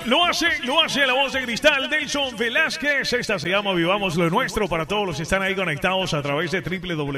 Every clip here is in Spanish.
Lo hace la voz de cristal Delson Velázquez. Esta se llama Vivamos lo Nuestro, para todos los que están ahí conectados a través de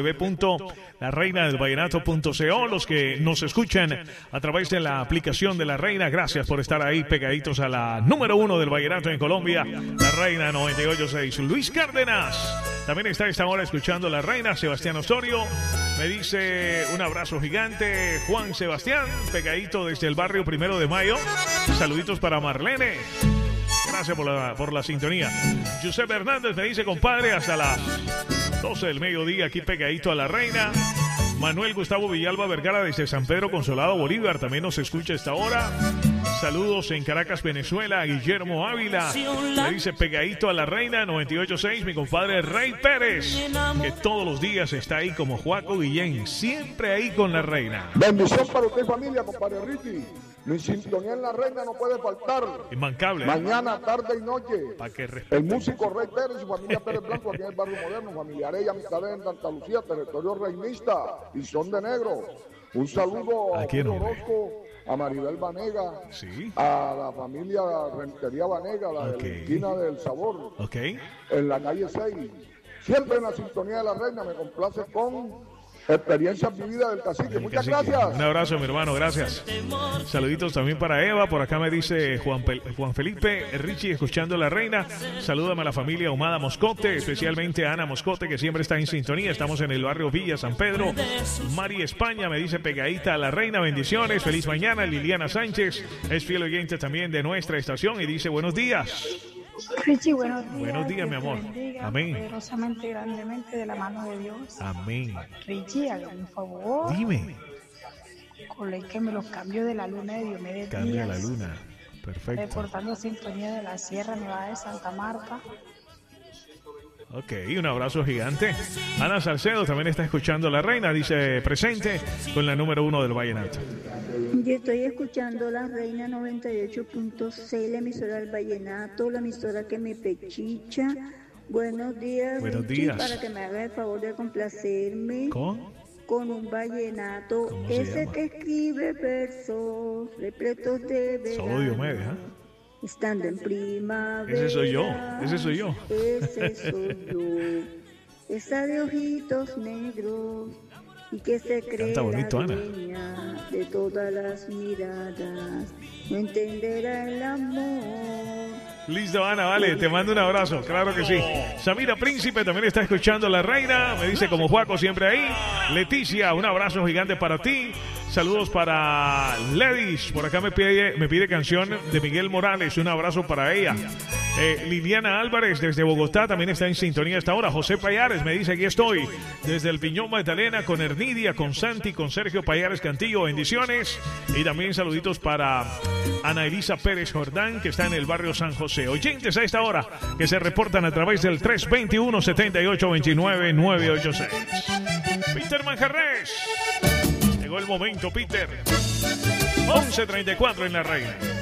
www.lareinadelvallenato.co, los que nos escuchan a través de la aplicación de La Reina. Gracias por estar ahí pegaditos a la número 1 del vallenato en Colombia, La Reina 98.6. Luis Cárdenas también está a esta hora escuchando La Reina. Sebastián Osorio me dice un abrazo gigante. Juan Sebastián, pegadito desde el barrio 1 de Mayo. Saluditos para Marlene. Gracias por la sintonía. Giuseppe Hernández me dice, compadre, hasta las 12 del mediodía aquí pegadito a La Reina. Manuel Gustavo Villalba Vergara desde San Pedro Consolado Bolívar también nos escucha a esta hora. Saludos en Caracas, Venezuela. Guillermo Ávila me dice pegadito a La Reina 98.6. Mi compadre Rey Pérez, que todos los días está ahí como Juaco Guillén, siempre ahí con La Reina. Bendición para usted y familia, compadre Ricky. Mi sintonía en La Reina no puede faltar. Inmancable. Mañana, tarde y noche. Para que el músico Rey Pérez y su familia Pérez Blanco aquí en el barrio moderno. Familia Arella, Amistad en Santa Lucía, territorio reinista y son de negro. Un saludo a Julio Orozco, a Maribel Vanega, sí, a la familia Rentería Vanega, la de la esquina del Sabor, en la calle 6. Siempre en la sintonía de La Reina. Me complace con experiencias vividas del cacique. Muchas gracias. Un abrazo, mi hermano, gracias. Saluditos también para Eva. Por acá me dice Juan Felipe Richie, escuchando La Reina. Salúdame a la familia Humada Moscote, especialmente a Ana Moscote, que siempre está en sintonía. Estamos en el barrio Villa San Pedro. Mari España me dice pegadita a La Reina. Bendiciones, feliz mañana. Liliana Sánchez es fiel oyente también de nuestra estación y dice buenos días. Richie, buenos días. Buenos días, mi amor. Amén. Poderosamente, grandemente, de la mano de Dios. Amén. Richie, hágame un favor. Dime. Colóqueme los cambios de la luna de Diomedes Díaz. Cambia la luna. Perfecto. Reportando sintonía de la Sierra Nevada de Santa Marta. Ok, un abrazo gigante. Ana Salcedo también está escuchando La Reina, dice presente con la número 1 del vallenato. Yo estoy escuchando La Reina 98.6, la emisora del vallenato, la emisora que me pechicha. Buenos días, buenos Richie, días. Para que me haga el favor de complacerme con un vallenato, ese que escribe versos repletos de verano. Solo Diomedes, ¿eh? Estando en primavera. Ese soy yo. Ese soy yo. Esa de ojitos negros y que se cree la dueña de todas las miradas. No entenderá el amor. Listo, Ana, vale, te mando un abrazo, claro que sí. Samira Príncipe también está escuchando La Reina, me dice como Juaco siempre ahí. Leticia, un abrazo gigante para ti. Saludos para Ledis, por acá me pide canción de Miguel Morales, un abrazo para ella. Liliana Álvarez desde Bogotá también está en sintonía hasta ahora. José Payares me dice, aquí estoy desde el Piñón Magdalena con Ernidia, con Santi, con Sergio Payares Cantillo, bendiciones. Y también saluditos para Ana Elisa Pérez Jordán, que está en el barrio San José. Oyentes a esta hora que se reportan a través del 321-7829-986. Peter Manjarres. Llegó el momento, Peter. 11:34 en La Reina.